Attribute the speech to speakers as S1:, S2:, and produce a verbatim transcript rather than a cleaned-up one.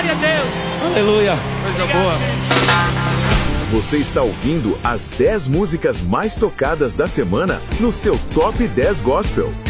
S1: Glória a Deus.
S2: Aleluia.
S3: Coisa boa.
S4: Você está ouvindo as dez músicas mais tocadas da semana no seu Top dez Gospel.